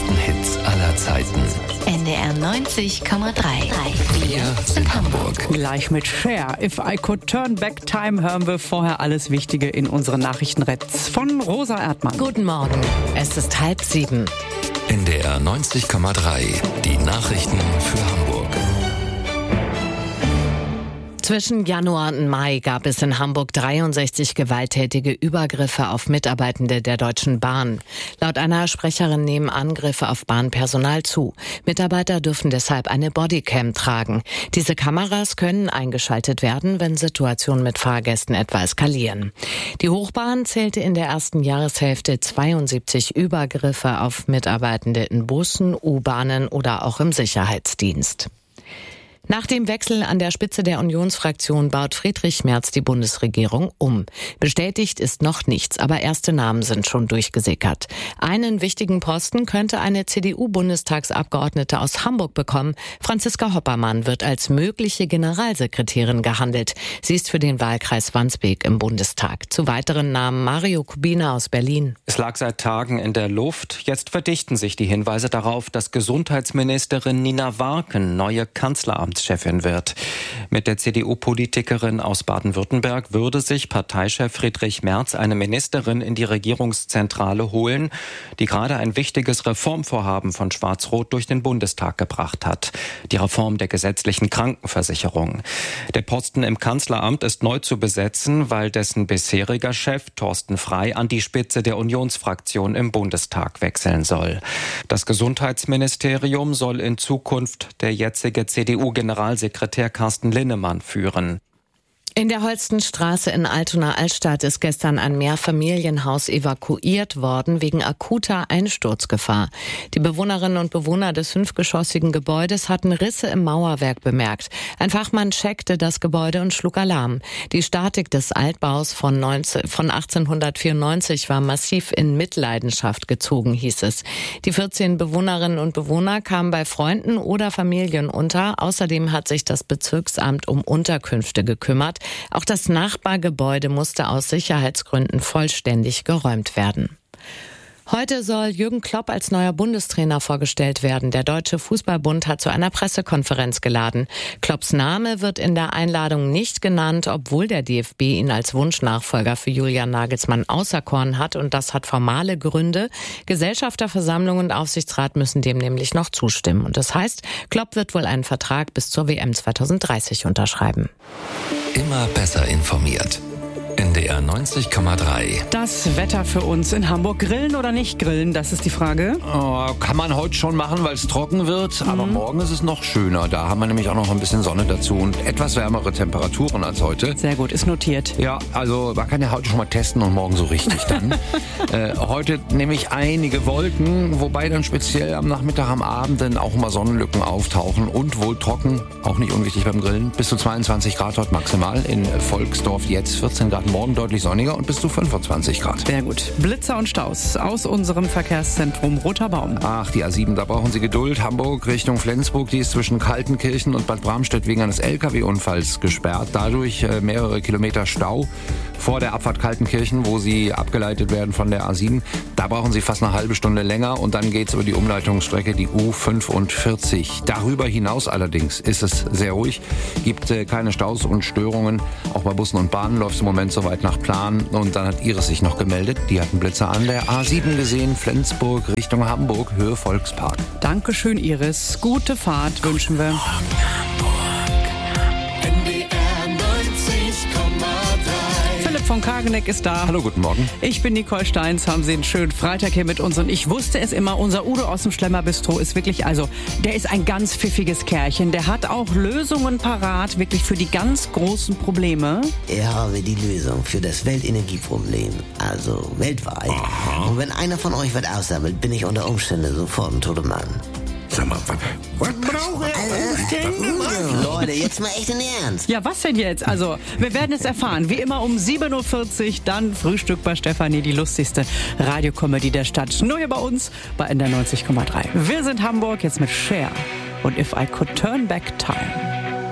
größten Hits aller Zeiten. NDR 90,3. Wir sind Hamburg. Gleich mit Cher. If I Could Turn Back Time hören wir vorher alles Wichtige in unseren Nachrichtenretz von Rosa Erdmann. Guten Morgen, es ist 6:30. NDR 90,3. Die Nachrichten für Hamburg. Zwischen Januar und Mai gab es in Hamburg 63 gewalttätige Übergriffe auf Mitarbeitende der Deutschen Bahn. Laut einer Sprecherin nehmen Angriffe auf Bahnpersonal zu. Mitarbeiter dürfen deshalb eine Bodycam tragen. Diese Kameras können eingeschaltet werden, wenn Situationen mit Fahrgästen etwa eskalieren. Die Hochbahn zählte in der ersten Jahreshälfte 72 Übergriffe auf Mitarbeitende in Bussen, U-Bahnen oder auch im Sicherheitsdienst. Nach dem Wechsel an der Spitze der Unionsfraktion baut Friedrich Merz die Bundesregierung um. Bestätigt ist noch nichts, aber erste Namen sind schon durchgesickert. Einen wichtigen Posten könnte eine CDU-Bundestagsabgeordnete aus Hamburg bekommen. Franziska Hoppermann wird als mögliche Generalsekretärin gehandelt. Sie ist für den Wahlkreis Wandsbek im Bundestag. Zu weiteren Namen Mario Kubina aus Berlin. Es lag seit Tagen in der Luft. Jetzt verdichten sich die Hinweise darauf, dass Gesundheitsministerin Nina Warken neue Kanzleramtschefin wird. Mit der CDU-Politikerin aus Baden-Württemberg würde sich Parteichef Friedrich Merz eine Ministerin in die Regierungszentrale holen, die gerade ein wichtiges Reformvorhaben von Schwarz-Rot durch den Bundestag gebracht hat. Die Reform der gesetzlichen Krankenversicherung. Der Posten im Kanzleramt ist neu zu besetzen, weil dessen bisheriger Chef Thorsten Frey an die Spitze der Unionsfraktion im Bundestag wechseln soll. Das Gesundheitsministerium soll in Zukunft der jetzige CDU-Generalsekretär Carsten Linnemann führen. In der Holstenstraße in Altona-Altstadt ist gestern ein Mehrfamilienhaus evakuiert worden wegen akuter Einsturzgefahr. Die Bewohnerinnen und Bewohner des 5-geschossigen Gebäudes hatten Risse im Mauerwerk bemerkt. Ein Fachmann checkte das Gebäude und schlug Alarm. Die Statik des Altbaus von 1894 war massiv in Mitleidenschaft gezogen, hieß es. Die 14 Bewohnerinnen und Bewohner kamen bei Freunden oder Familien unter. Außerdem hat sich das Bezirksamt um Unterkünfte gekümmert. Auch das Nachbargebäude musste aus Sicherheitsgründen vollständig geräumt werden. Heute soll Jürgen Klopp als neuer Bundestrainer vorgestellt werden. Der Deutsche Fußballbund hat zu einer Pressekonferenz geladen. Klopps Name wird in der Einladung nicht genannt, obwohl der DFB ihn als Wunschnachfolger für Julian Nagelsmann auserkoren hat. Und das hat formale Gründe. Gesellschafterversammlung und Aufsichtsrat müssen dem nämlich noch zustimmen. Und das heißt, Klopp wird wohl einen Vertrag bis zur WM 2030 unterschreiben. Immer besser informiert. NDR 90,3. Das Wetter für uns in Hamburg. Grillen oder nicht grillen, das ist die Frage. Kann man heute schon machen, weil es trocken wird. Aber morgen ist es noch schöner. Da haben wir nämlich auch noch ein bisschen Sonne dazu und etwas wärmere Temperaturen als heute. Sehr gut, ist notiert. Ja, also man kann ja heute schon mal testen und morgen so richtig dann. Heute nämlich einige Wolken, wobei dann speziell am Nachmittag, am Abend dann auch mal Sonnenlücken auftauchen und wohl trocken, auch nicht unwichtig beim Grillen. Bis zu 22 Grad heute maximal. In Volksdorf jetzt 14 Grad. Morgen deutlich sonniger und bis zu 25 Grad. Sehr gut. Blitzer und Staus aus unserem Verkehrszentrum Roter Baum. Ach, die A7, da brauchen Sie Geduld. Hamburg Richtung Flensburg, die ist zwischen Kaltenkirchen und Bad Bramstedt wegen eines LKW-Unfalls gesperrt. Dadurch mehrere Kilometer Stau vor der Abfahrt Kaltenkirchen, wo Sie abgeleitet werden von der A7. Da brauchen Sie fast eine halbe Stunde länger und dann geht's über die Umleitungsstrecke, die U45. Darüber hinaus allerdings ist es sehr ruhig, gibt keine Staus und Störungen. Auch bei Bussen und Bahnen läuft es im Moment soweit nach Plan. Und dann hat Iris sich noch gemeldet. Die hat einen Blitzer an der A7 gesehen, Flensburg Richtung Hamburg, Höhe Volkspark. Dankeschön, Iris. Gute Fahrt wünschen wir. Philipp von Kageneck ist da. Hallo, guten Morgen. Ich bin Nicole Steins. Haben Sie einen schönen Freitag hier mit uns. Und ich wusste es immer, unser Udo aus dem Schlemmer-Bistro ist wirklich, der ist ein ganz pfiffiges Kerlchen. Der hat auch Lösungen parat, wirklich für die ganz großen Probleme. Ich habe die Lösung für das Weltenergieproblem, also weltweit. Aha. Und wenn einer von euch was aussammelt, bin ich unter Umständen sofort ein toter Mann. Sag mal, was braucht er? Leute, jetzt mal echt in Ernst. Ja, was denn jetzt? Wir werden es erfahren. Wie immer um 7.40 Uhr, dann Frühstück bei Stefanie, die lustigste Radiokomödie der Stadt. Nur hier bei uns, bei NDR 90,3. Wir sind Hamburg, jetzt mit Cher und If I Could Turn Back Time.